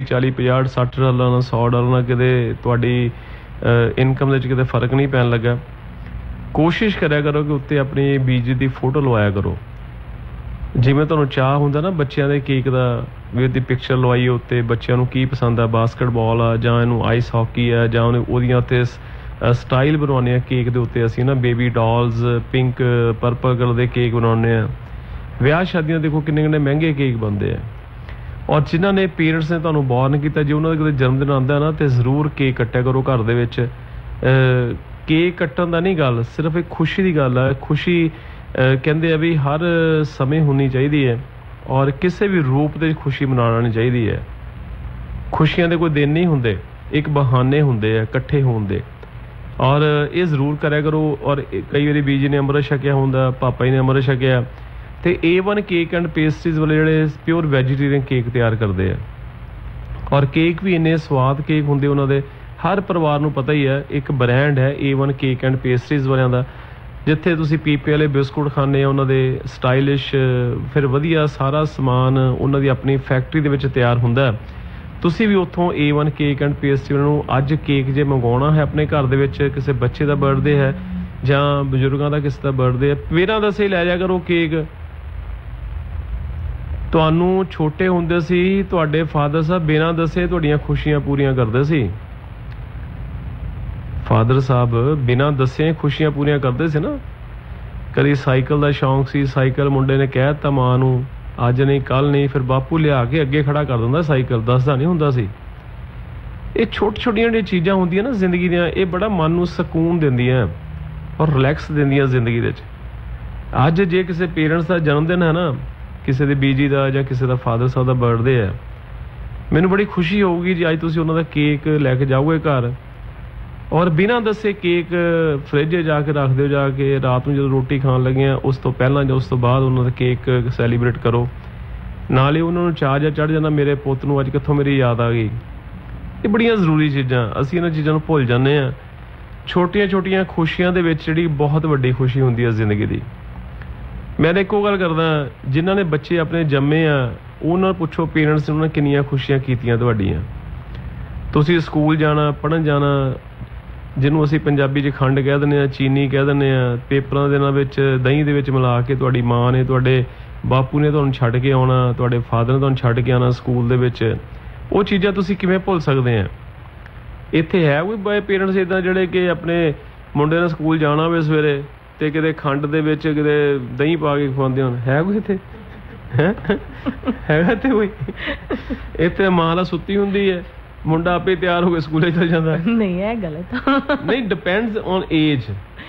40 50 60 dollar ਨਾਲ $100 ਨਾਲ ਕਿਤੇ ਤੁਹਾਡੀ ਇਨਕਮ ਦੇ ਵਿੱਚ ਕਿਤੇ ਫਰਕ ਨਹੀਂ ਪੈਣ ਲੱਗਾ। ਕੋਸ਼ਿਸ਼ ਕਰਿਆ ਕਰੋ ਕਿ ਉੱਤੇ ਆਪਣੀ ਬੀਜੀ ਦੀ ਫੋਟੋ ਲਵਾਇਆ ਕਰੋ। ਜਿਵੇਂ ਤੁਹਾਨੂੰ ਚਾਹ ਹੁੰਦਾ ਨਾ ਬੱਚਿਆਂ ਦੇ ਕੇਕ ਦਾ, ਵੀ ਉਹਦੀ ਪਿਕਚਰ ਲਵਾਈਏ ਉੱਤੇ, ਬੱਚਿਆਂ ਨੂੰ ਕੀ ਪਸੰਦ ਆ, ਬਾਸਕਟਬਾਲ ਆ ਜਾਂ ਇਹਨੂੰ ਆਈਸ ਹਾਕੀ ਆ ਜਾਂ ਉਹਦੀਆਂ ਉੱਤੇ ਸਟਾਈਲ ਬਣਾਉਂਦੇ ਆ ਕੇਕ ਦੇ ਉੱਤੇ। ਅਸੀਂ ਨਾ baby dolls, pink purple colour ਦੇ ਕੇਕ ਬਣਾਉਂਦੇ ਆ। ਵਿਆਹ ਸ਼ਾਦੀਆਂ ਦੇਖੋ ਕਿੰਨੇ ਕਿੰਨੇ ਮਹਿੰਗੇ ਕੇਕ ਬਣਦੇ ਆ। ਔਰ ਜਿਨ੍ਹਾਂ ਨੇ ਪੇਰੈਂਟਸ ਨੇ ਤੁਹਾਨੂੰ ਬੋਰਨ ਕੀਤਾ, ਜੇ ਉਹਨਾਂ ਦਾ ਕਿਤੇ ਜਨਮ ਦਿਨ ਆਉਂਦਾ ਨਾ ਤੇ ਜ਼ਰੂਰ ਕੇਕ ਕੱਟਿਆ ਕਰੋ ਘਰ ਦੇ ਵਿੱਚ। ਕੇਕ ਕੱਟਣ ਦਾ ਨਹੀਂ ਗੱਲ, ਸਿਰਫ ਇੱਕ ਖੁਸ਼ੀ ਦੀ ਗੱਲ ਹੈ। ਖੁਸ਼ੀ ਕਹਿੰਦੇ ਆ ਵੀ ਹਰ ਸਮੇਂ ਹੋਣੀ ਚਾਹੀਦੀ ਹੈ ਔਰ ਕਿਸੇ ਵੀ ਰੂਪ ਦੇ ਖੁਸ਼ੀ ਮਨਾਉਣੀ ਚਾਹੀਦੀ ਹੈ। ਖੁਸ਼ੀਆਂ ਦੇ ਕੋਈ ਦਿਨ ਨਹੀਂ ਹੁੰਦੇ, ਇੱਕ ਬਹਾਨੇ ਹੁੰਦੇ ਆ ਇਕੱਠੇ ਹੋਣ ਦੇ। ਔਰ ਇਹ ਜ਼ਰੂਰ ਕਰਿਆ ਕਰੋ। ਔਰ ਕਈ ਵਾਰੀ ਬੀਜੀ ਨੇ ਅੰਮ੍ਰਿਤ ਛਕਿਆ ਹੁੰਦਾ, ਪਾਪਾ ਜੀ ਨੇ ਅੰਮ੍ਰਿਤ ਛਕਿਆ, ਤੇ A1 ਕੇਕ ਐਂਡ ਪੇਸਟਰੀਜ਼ ਵਾਲੇ ਜਿਹੜੇ ਪਿਓਰ ਵੈਜੀਟੇਰੀਅਨ ਕੇਕ ਤਿਆਰ ਕਰਦੇ ਆ। ਔਰ ਕੇਕ ਵੀ ਇੰਨੇ ਸਵਾਦ ਕੇਕ ਹੁੰਦੇ ਉਹਨਾਂ ਦੇ, ਹਰ ਪਰਿਵਾਰ ਨੂੰ ਪਤਾ ਹੀ ਹੈ। ਇੱਕ ਬ੍ਰਾਂਡ ਹੈ A1 ਕੇਕ ਐਂਡ ਪੇਸਟਰੀਜ਼ ਵਾਲਿਆਂ ਦਾ, ਜਿੱਥੇ ਤੁਸੀਂ ਪੀਪੇ ਵਾਲੇ ਬਿਸਕੁਟ ਖਾਂਦੇ ਆ ਉਹਨਾਂ ਦੇ, ਸਟਾਈਲਿਸ਼, ਫਿਰ ਵਧੀਆ ਸਾਰਾ ਸਮਾਨ ਉਹਨਾਂ ਦੀ ਆਪਣੀ ਫੈਕਟਰੀ ਦੇ ਵਿੱਚ ਤਿਆਰ ਹੁੰਦਾ। ਤੁਸੀਂ ਵੀ ਉੱਥੋਂ A1 ਕੇਕ ਐਂਡ ਪੇਸਟਰੀ ਨੂੰ ਅੱਜ ਕੇਕ ਜੇ ਮੰਗਵਾਉਣਾ ਹੈ ਆਪਣੇ ਘਰ ਦੇ ਵਿੱਚ, ਕਿਸੇ ਬੱਚੇ ਦਾ ਬਰਥਡੇ ਹੈ ਜਾਂ ਬਜ਼ੁਰਗਾਂ ਦਾ ਕਿਸੇ ਦਾ ਬਰਥਡੇ ਹੈ, ਬਿਨਾਂ ਦੱਸੇ ਹੀ ਲੈ ਜਾ ਕਰੋ ਕੇਕ। ਤੁਹਾਨੂੰ ਛੋਟੇ ਹੁੰਦੇ ਸੀ ਤੁਹਾਡੇ ਫਾਦਰ ਸਾਹਿਬ ਬਿਨਾਂ ਦੱਸੇ ਤੁਹਾਡੀਆਂ ਖੁਸ਼ੀਆਂ ਪੂਰੀਆਂ ਕਰਦੇ ਸੀ। ਫਾਦਰ ਸਾਹਿਬ ਬਿਨਾਂ ਦੱਸੇ ਖੁਸ਼ੀਆਂ ਪੂਰੀਆਂ ਕਰਦੇ ਸੀ ਨਾ। ਕਦੀ ਸਾਈਕਲ ਦਾ ਸ਼ੌਂਕ ਸੀ, ਸਾਈਕਲ ਮੁੰਡੇ ਨੇ ਕਹਿ ਦਿੱਤਾ ਮਾਂ ਨੂੰ, ਅੱਜ ਨਹੀਂ ਕੱਲ ਨਹੀਂ, ਫਿਰ ਬਾਪੂ ਲਿਆ ਕੇ ਅੱਗੇ ਖੜਾ ਕਰ ਦਿੰਦਾ ਸਾਈਕਲ, ਦੱਸਦਾ ਨਹੀਂ ਹੁੰਦਾ ਸੀ। ਇਹ ਛੋਟੀ ਛੋਟੀਆਂ ਜਿਹੜੀਆਂ ਚੀਜ਼ਾਂ ਹੁੰਦੀਆਂ ਨਾ ਜ਼ਿੰਦਗੀ ਦੀਆਂ, ਇਹ ਬੜਾ ਮਨ ਨੂੰ ਸਕੂਨ ਦਿੰਦੀਆਂ ਔਰ ਰਿਲੈਕਸ ਦਿੰਦੀਆਂ ਜ਼ਿੰਦਗੀ ਦੇ ਵਿੱਚ। ਅੱਜ ਜੇ ਕਿਸੇ ਪੇਰੈਂਟਸ ਦਾ ਜਨਮ ਦਿਨ ਹੈ ਨਾ, ਕਿਸੇ ਦੇ ਬੀਜੀ ਦਾ ਜਾਂ ਕਿਸੇ ਦਾ ਫਾਦਰ ਸਾਹਿਬ ਦਾ ਬਰਥਡੇ ਹੈ, ਮੈਨੂੰ ਬੜੀ ਖੁਸ਼ੀ ਹੋਊਗੀ ਜੀ ਅੱਜ ਤੁਸੀਂ ਉਹਨਾਂ ਦਾ ਕੇਕ ਲੈ ਕੇ ਜਾਓਗੇ ਘਰ ਔਰ ਬਿਨਾਂ ਦੱਸੇ ਕੇਕ ਫਰਿੱਜ ਜਾ ਕੇ ਰੱਖ ਦਿਓ, ਜਾ ਕੇ ਰਾਤ ਨੂੰ ਜਦੋਂ ਰੋਟੀ ਖਾਣ ਲੱਗਿਆ ਉਸ ਤੋਂ ਪਹਿਲਾਂ ਜਾਂ ਉਸ ਤੋਂ ਬਾਅਦ ਉਹਨਾਂ ਦਾ ਕੇਕ ਸੈਲੀਬ੍ਰੇਟ ਕਰੋ। ਨਾਲੇ ਉਹਨਾਂ ਨੂੰ ਚਾਅ ਜਿਹਾ ਚੜ੍ਹ ਜਾਂਦਾ, ਮੇਰੇ ਪੁੱਤ ਨੂੰ ਅੱਜ ਕਿੱਥੋਂ ਮੇਰੀ ਯਾਦ ਆ ਗਈ। ਇਹ ਬੜੀਆਂ ਜ਼ਰੂਰੀ ਚੀਜ਼ਾਂ, ਅਸੀਂ ਇਹਨਾਂ ਚੀਜ਼ਾਂ ਨੂੰ ਭੁੱਲ ਜਾਂਦੇ ਹਾਂ। ਛੋਟੀਆਂ ਛੋਟੀਆਂ ਖੁਸ਼ੀਆਂ ਦੇ ਵਿੱਚ ਜਿਹੜੀ ਬਹੁਤ ਵੱਡੀ ਖੁਸ਼ੀ ਹੁੰਦੀ ਹੈ ਜ਼ਿੰਦਗੀ ਦੀ। ਮੈਂ ਤਾਂ ਇੱਕੋ ਗੱਲ ਕਰਦਾ, ਜਿਨ੍ਹਾਂ ਨੇ ਬੱਚੇ ਆਪਣੇ ਜੰਮੇ ਆ ਉਹਨਾਂ ਨੂੰ ਪੁੱਛੋ ਪੇਰੈਂਟਸ ਨੇ ਉਹਨਾਂ ਕਿੰਨੀਆਂ ਖੁਸ਼ੀਆਂ ਕੀਤੀਆਂ ਤੁਹਾਡੀਆਂ। ਤੁਸੀਂ ਸਕੂਲ ਜਾਣਾ, ਪੜ੍ਹਨ ਜਾਣਾ, ਜਿਹਨੂੰ ਅਸੀਂ ਪੰਜਾਬੀ 'ਚ ਖੰਡ ਕਹਿ ਦਿੰਦੇ ਹਾਂ, ਚੀਨੀ ਕਹਿ ਦਿੰਦੇ ਹਾਂ, ਪੇਪਰਾਂ ਦੇ ਦਿਨਾਂ ਵਿੱਚ ਦਹੀਂ ਦੇ ਵਿੱਚ ਮਿਲਾ ਕੇ ਤੁਹਾਡੀ ਮਾਂ ਨੇ, ਤੁਹਾਡੇ ਬਾਪੂ ਨੇ ਤੁਹਾਨੂੰ ਛੱਡ ਕੇ ਆਉਣਾ, ਤੁਹਾਡੇ ਫਾਦਰ ਨੇ ਤੁਹਾਨੂੰ ਛੱਡ ਕੇ ਆਉਣਾ ਸਕੂਲ ਦੇ ਵਿੱਚ। ਉਹ ਚੀਜ਼ਾਂ ਤੁਸੀਂ ਕਿਵੇਂ ਭੁੱਲ ਸਕਦੇ ਆ। ਇੱਥੇ ਹੈ ਕੋਈ ਪੇਰੈਂਟਸ ਇੱਦਾਂ ਜਿਹੜੇ ਕਿ ਆਪਣੇ ਮੁੰਡੇ ਨੇ ਸਕੂਲ ਜਾਣਾ ਹੋਵੇ ਸਵੇਰੇ ਤੇ ਕਿਤੇ ਖੰਡ ਦੇ ਵਿੱਚ ਕਿਤੇ ਦਹੀਂ ਪਾ ਕੇ ਖਵਾਉਂਦੇ ਹੋਣ? ਹੈ ਕੋਈ ਇੱਥੇ? ਹੈਗਾ ਇੱਥੇ ਕੋਈ? ਇੱਥੇ ਮਾਂ ਦਾ ਸੁੱਤੀ ਹੁੰਦੀ ਹੈ, ਮੁੰਡਾ ਆਪੇ ਤਿਆਰ ਹੋ ਕੇ ਸਕੂਲੇ ਚਲ ਜਾਂਦਾ। ਨਹੀਂ, ਇਹ ਗਲਤ ਨਹੀਂ, ਡਿਪੈਂਡਸ ਔਨ ਏਜ।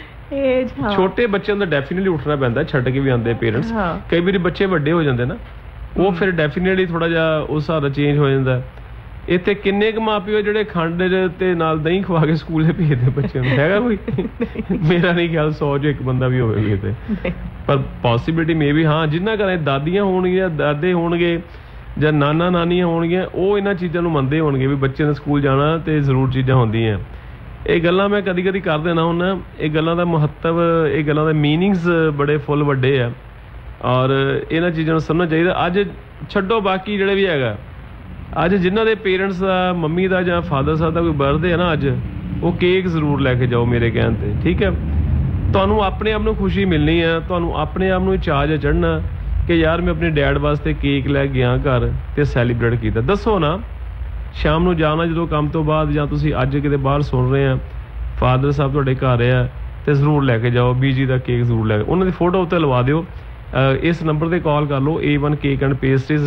ਛੋਟੇ ਬੱਚਿਆਂ ਦਾ ਡੈਫੀਨਿਟਲੀ ਉੱਠਣਾ ਪੈਂਦਾ, ਛੱਡ ਕੇ ਵੀ ਆਉਂਦੇ ਪੇਰੈਂਟਸ। ਕਈ ਵਾਰੀ ਬੱਚੇ ਵੱਡੇ ਹੋ ਜਾਂਦੇ ਨਾ, ਉਹ ਫਿਰ ਡੈਫੀਨਿਟਲੀ ਥੋੜਾ ਜਿਹਾ ਉਸ ਹਿਸਾਬ ਦਾ ਚੇਂਜ ਹੋ ਜਾਂਦਾ। ਇੱਥੇ ਕਿੰਨੇ ਕੁ ਮਾਂ ਪਿਓ ਜਿਹੜੇ ਖੰਡ ਤੇ ਨਾਲ ਦਹੀਂ ਖਵਾ ਕੇ ਸਕੂਲੇ ਭੇਜਦੇ ਬੱਚਿਆਂ ਨੂੰ? ਹੈਗਾ ਕੋਈ? ਮੇਰਾ ਨਹੀਂ ਖਿਆਲ 100 'ਚੋਂ ਇੱਕ ਬੰਦਾ ਵੀ ਹੋਵੇਗਾ ਇੱਥੇ, ਪਰ ਪੋਸੀਬਿਲਿਟੀ ਮੇ ਵੀ। ਹਾਂ, ਜਿਨ੍ਹਾਂ ਘਰੇ ਦਾਦੀਆਂ ਹੋਣਗੀਆਂ, ਦਾਦੇ ਹੋਣਗੇ ਜਾਂ ਨਾਨਾ ਨਾਨੀਆਂ ਹੋਣਗੀਆਂ, ਉਹ ਇਹਨਾਂ ਚੀਜ਼ਾਂ ਨੂੰ ਮੰਨਦੇ ਹੋਣਗੇ ਵੀ ਬੱਚੇ ਨੇ ਸਕੂਲ ਜਾਣਾ ਤੇ ਜ਼ਰੂਰ ਚੀਜ਼ਾਂ ਹੁੰਦੀਆਂ। ਇਹ ਗੱਲਾਂ ਮੈਂ ਕਦੀ ਕਦੀ ਕਰ ਦੇਣਾ ਹੁੰਦਾ। ਇਹ ਗੱਲਾਂ ਦਾ ਮਹੱਤਵ, ਇਹ ਗੱਲਾਂ ਦੇ ਮੀਨਿੰਗਸ ਬੜੇ ਫੁੱਲ ਵੱਡੇ ਆ ਔਰ ਇਹਨਾਂ ਚੀਜ਼ਾਂ ਨੂੰ ਸਮਝਣਾ ਚਾਹੀਦਾ। ਅੱਜ ਛੱਡੋ ਬਾਕੀ ਜਿਹੜੇ ਵੀ ਹੈਗਾ, ਅੱਜ ਜਿਨ੍ਹਾਂ ਦੇ ਪੇਰੈਂਟਸ ਦਾ, ਮੰਮੀ ਦਾ ਜਾਂ ਫਾਦਰ ਸਾਹਿਬ ਦਾ ਕੋਈ ਬਰਥਡੇ ਹੈ ਨਾ, ਅੱਜ ਉਹ ਕੇਕ ਜ਼ਰੂਰ ਲੈ ਕੇ ਜਾਓ ਮੇਰੇ ਕਹਿਣ 'ਤੇ, ਠੀਕ ਹੈ? ਤੁਹਾਨੂੰ ਆਪਣੇ ਆਪ ਨੂੰ ਖੁਸ਼ੀ ਮਿਲਣੀ ਹੈ, ਤੁਹਾਨੂੰ ਆਪਣੇ ਆਪ ਨੂੰ ਚਾਅ ਜਿਹਾ ਚੜ੍ਹਨਾ ਕਿ ਯਾਰ ਮੈਂ ਆਪਣੇ ਡੈਡ ਵਾਸਤੇ ਕੇਕ ਲੈ ਗਿਆ ਘਰ ਤੇ ਸੈਲੀਬ੍ਰੇਟ ਕੀਤਾ। ਦੱਸੋ ਨਾ, ਸ਼ਾਮ ਨੂੰ ਜਾਣਾ ਜਦੋਂ ਕੰਮ ਤੋਂ ਬਾਅਦ, ਜਾਂ ਤੁਸੀਂ ਅੱਜ ਕਿਤੇ ਬਾਹਰ ਸੁਣ ਰਹੇ ਆ ਫਾਦਰ ਸਾਹਿਬ ਤੁਹਾਡੇ ਘਰ ਆ, ਤੇ ਜ਼ਰੂਰ ਲੈ ਕੇ ਜਾਓ ਬੀਜੀ ਦਾ ਕੇਕ, ਜ਼ਰੂਰ ਲੈ ਕੇ ਉਹਨਾਂ ਦੀ ਫੋਟੋ ਉੱਤੇ ਲਵਾ ਦਿਓ। ਇਸ ਨੰਬਰ 'ਤੇ ਕਾਲ ਕਰ ਲਓ, A1 cake and pastries,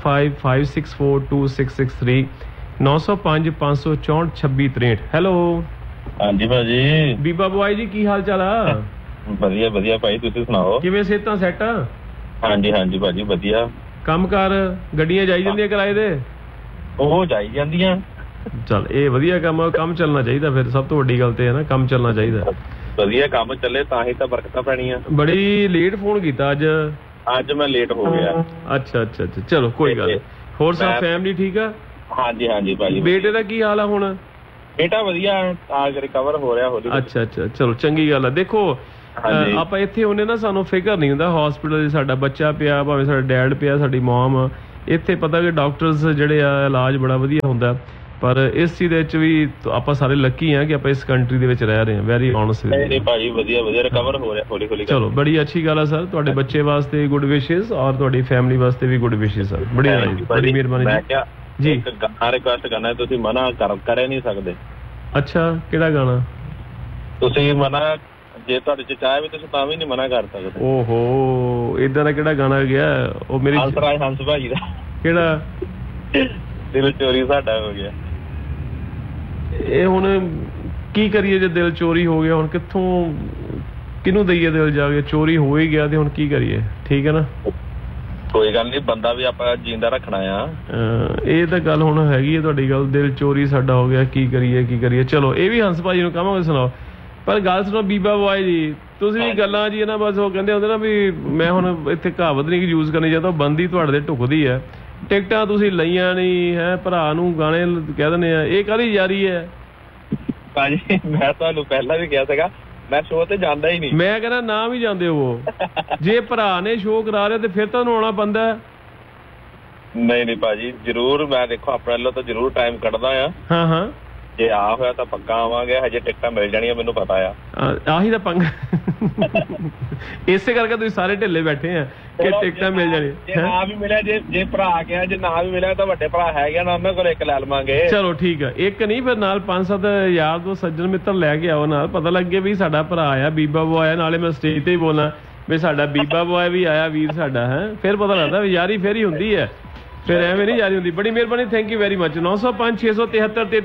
9055642663, 905 564 2663। Hello, ਹਾਂਜੀ ਭਾਜੀ। ਬੀਬਾ ਬੁਆਈ ਜੀ, ਕੀ ਹਾਲ ਚਾਲ ਆ? ਵਧੀਆ ਵਧੀਆ ਭਾਈ, ਤੁਸੀਂ ਸੁਣਾਓ? ਕਿਵੇਂ ਸਿਹਤਾਂ ਸੈੱਟ? ਹਾਂਜੀ ਹਾਂਜੀ ਭਾਜੀ, ਵਧੀਆ। ਕੰਮ ਕਾਰ, ਗੱਡੀਆਂ ਜਾਈ ਜਾਂਦੀਆਂ ਕਿਰਾਏ ਦੇ? ਉਹ ਜਾਈ ਜਾਂਦੀਆਂ। ਚੱਲ, ਇਹ ਵਧੀਆ ਕੰਮ, ਕੰਮ ਚੱਲਣਾ ਚਾਹੀਦਾ। ਫਿਰ ਸਭ ਤੋਂ ਵੱਡੀ ਗੱਲ ਤੇ ਹੈ ਨਾ, ਕੰਮ ਚੱਲਣਾ ਚਾਹੀਦਾ। ਵਧੀਆ ਕੰਮ ਚੱਲੇ ਤਾਂ ਹੀ ਤਾਂ ਬਰਕਤਾਂ ਪੈਣੀਆਂ। ਬੜੀ ਲੇਟ ਫੋਨ ਕੀਤਾ ਅੱਜ। ਅੱਜ ਮੈਂ ਲੇਟ ਹੋ ਗਿਆ। ਅੱਛਾ ਅੱਛਾ ਅੱਛਾ, ਚਲੋ ਕੋਈ ਗੱਲ। ਹੋਰ ਸਭ ਫੈਮਿਲੀ ਠੀਕ ਆ? ਹਾਂਜੀ ਹਾਂਜੀ ਭਾਜੀ। ਬੇਟੇ ਦਾ ਕੀ ਹਾਲ ਆ ਹੁਣ? ਬੇਟਾ ਵਧੀਆ, ਆ ਰਿਕਵਰ ਹੋ ਰਿਹਾ ਹੌਲੀ। ਅੱਛਾ ਅੱਛਾ, ਚਲੋ ਚੰਗੀ ਗੱਲ ਆ। ਦੇਖੋ ਆਪਾਂ ਇੱਥੇ ਹੁੰਦੇ ਨਾ, ਸਾਨੂੰ ਫਿਕਰ ਨਹੀਂ ਹੁੰਦਾ ਹਸਪੀਟਲ 'ਚ ਸਾਡਾ ਬੱਚਾ ਪਿਆ, ਭਾਵੇਂ ਸਾਡਾ ਡੈਡ ਪਿਆ, ਸਾਡੀ ਮੌਮ, ਇੱਥੇ ਪਤਾ ਕਿ ਡਾਕਟਰਸ ਜਿਹੜੇ ਆ ਇਲਾਜ ਬੜਾ ਵਧੀਆ ਹੁੰਦਾ, ਪਰ ਇਸ ਚੀਜ਼ ਦੇ ਵਿੱਚ ਵੀ ਆਪਾਂ ਸਾਰੇ ਲੱਕੀ ਆ ਕਿ ਆਪਾਂ ਇਸ ਕੰਟਰੀ ਦੇ ਵਿੱਚ ਰਹਿ ਰਹੇ ਹਾਂ। Very honest. ਨਹੀਂ ਭਾਜੀ, ਵਧੀਆ ਵਧੀਆ ਰਿਕਵਰ ਹੋ ਰਿਹਾ ਹੌਲੀ ਹੌਲੀ। ਚਲੋ ਬੜੀ ਅੱਛੀ ਗੱਲ ਆ ਸਰ, ਤੁਹਾਡੇ ਬੱਚੇ ਵਾਸਤੇ ਗੁੱਡ ਵਿਸ਼ੇਸ ਔਰ ਤੁਹਾਡੀ ਫੈਮਿਲੀ ਵਾਸਤੇ ਵੀ ਗੁੱਡ ਵਿਸ਼ੇਸ ਸਰ। ਬੜੀ ਮਿਹਰਬਾਨੀ ਮੈਂ ਕਿਹਾ ਜੀ। ਇੱਕ ਗਾਣਾ ਰਿਕੁਐਸਟ ਕਰਨਾ, ਤੁਸੀਂ ਮਨਾ ਕਰ ਨਹੀਂ ਸਕਦੇ। ਅੱਛਾ, ਕਿਹੜਾ ਗਾਣਾ? ਤੁਸੀਂ ਮਨਾ ਜੇ ਤੁਹਾਡੇ ਚ ਚਾਹੇ ਵੀ ਤੁਸੀਂ ਤਾਂ ਵੀ ਨਹੀਂ ਮਨਾ ਕਰ ਸਕਦੇ। ਓਹੋ, ਇਦਾਂ ਦਾ ਕਿਹੜਾ ਗਾਣਾ ਗਿਆ? ਉਹ ਮੇਰੀ ਹੰਸ ਭਾਜੀ ਦਾ। ਕਿਹੜਾ? ਦਿਲ ਚੋਰੀ ਸਾਡਾ ਹੋ ਗਿਆ। ਇਹ ਹੁਣ ਕੀ ਕਰੀਏ ਜੇ ਦਿਲ ਚੋਰੀ ਹੋ ਗਿਆ? ਹੁਣ ਕਿੱਥੋਂ ਕਿਹਨੂੰ ਦਈਏ ਦਿਲ? ਜਾ ਕੇ ਚੋਰੀ ਹੋ ਹੀ ਗਿਆ ਤੇ ਹੁਣ ਕੀ ਕਰੀਏ? ਠੀਕ ਹੈ ਨਾ, ਕੋਈ ਗੱਲ ਨਹੀਂ, ਬੰਦਾ ਵੀ ਆਪਾਂ ਜਿੰਦਾ ਰੱਖਣਾ ਆ। ਇਹ ਤਾਂ ਗੱਲ ਹੁਣ ਹੈਗੀ ਹੈ ਤੁਹਾਡੀ ਗੱਲ, ਦਿਲ ਚੋਰੀ ਸਾਡਾ ਹੋ ਗਿਆ, ਕੀ ਕਰੀਏ ਕੀ ਕਰੀਏ। ਚਲੋ ਇਹ ਵੀ ਹੰਸ ਭਾਜੀ ਨੂੰ ਕਹਾਂਗੇ ਸੁਣਾਓ। ਪਰ ਗੱਲ ਸੁਣੋ ਬੀਬਾ ਬੁਆਏ ਜੀ, ਤੁਸੀਂ ਵੀ ਗੱਲਾਂ ਜੀ ਨਾ ਬਸ ਉਹ ਕਹਿੰਦੇ ਹੁੰਦੇ ਨਾ ਵੀ ਮੈਂ ਹੁਣ ਇੱਥੇ ਕਹਾਵਤ ਨਹੀਂ ਯੂਜ਼ ਕਰਨੀ ਚਾਹਤਾ, ਬੰਦੀ ਤੁਹਾਡੇ ਤੇ ਢੁਕਦੀ ਹੈ। ਟਿਕਟਾਂ ਤੁਸੀਂ ਲਈਆਂ ਨਹੀਂ ਹੈ, ਭਰਾ ਨੂੰ ਗਾਣੇ ਕਹਿ ਦਿੰਦੇ ਆ, ਇਹ ਕਾਹਦੀ ਯਾਰੀ ਹੈ? ਭਾਜੀ ਮੈਂ ਤੁਹਾਨੂੰ ਪਹਿਲਾਂ ਵੀ ਕਿਹਾ ਸੀਗਾ, ਮੈਂ ਸ਼ੋਅ ਤੇ ਜਾਂਦਾ ਹੀ ਨਹੀਂ। ਮੈਂ ਕਹਿੰਦਾ ਨਾ ਵੀ ਜਾਂਦੇ ਹੋ, ਜੇ ਭਰਾ ਨੇ ਸ਼ੋਅ ਕਰਾ ਰਿਹਾ ਤੇ ਫਿਰ ਤੁਹਾਨੂੰ ਆਉਣਾ ਪੈਂਦਾ। ਨਹੀਂ ਭਾਜੀ, ਜ਼ਰੂਰ ਮੈਂ ਦੇਖੋ ਆਪਣੇ ਵੱਲੋਂ ਤਾਂ ਜ਼ਰੂਰ ਟਾਈਮ ਕੱਢਦਾ ਆ। ਹਾਂ ਹਾਂ, ਜੇ ਆ ਹੋਇਆ ਤਾਂ ਪੱਕਾ ਆਵਾਂਗੇ। ਹਜੇ ਟਿਕਟਾਂ ਮਿਲ ਜਾਣੀਆਂ ਮੈਨੂੰ ਪਤਾ ਆ। ਆਹੀ ਤਾਂ ਪੰਗਾ, ਇਸੇ ਕਰਕੇ ਤੁਸੀਂ ਸਾਰੇ ਢਿੱਲੇ ਬੈਠੇ ਆ ਕਿ ਟਿਕਟਾਂ ਮਿਲ ਜਾਣੀਆਂ। ਜੇ ਨਾ ਵੀ ਮਿਲਿਆ, ਜੇ ਭਰਾ ਗਿਆ, ਜੇ ਨਾ ਵੀ ਮਿਲਿਆ ਤਾਂ ਵੱਡੇ ਭਰਾ ਹੈਗੇ ਨਾ, ਉਹਨਾਂ ਕੋਲ ਇੱਕ ਲੈ ਲਵਾਂਗੇ। ਚਲੋ ਠੀਕ ਆ, ਇੱਕ ਨਹੀਂ ਫਿਰ ਨਾਲ 5-7 ਯਾਰ ਦੋ ਸੱਜਣ ਮਿੱਤਰ ਲੈ ਕੇ ਆਓ ਨਾਲ, ਪਤਾ ਲੱਗੇ ਵੀ ਸਾਡਾ ਭਰਾ ਆਇਆ, ਬੀਬਾ ਬੁਆ ਆਇਆ। ਨਾਲੇ ਮੈਂ ਸਟੇਜ ਤੇ ਹੀ ਬੋਲਾਂ ਵੀ ਸਾਡਾ ਬੀਬਾ ਬੁਆ ਵੀ ਆਇਆ, ਵੀਰ ਸਾਡਾ ਹੈ। ਫਿਰ ਪਤਾ ਲੱਗਦਾ ਵੀ ਯਾਰੀ ਫੇਰ ਹੀ ਹੁੰਦੀ ਹੈ, ਫਿਰ ਐਵੇਂ ਨਹੀਂ ਯਾਰੀ ਹੁੰਦੀ। ਬੜੀ ਮਿਹਰਬਾਨੀ, ਥੈਂਕ ਯੂ ਵੈਰੀ ਮਚ। 905 673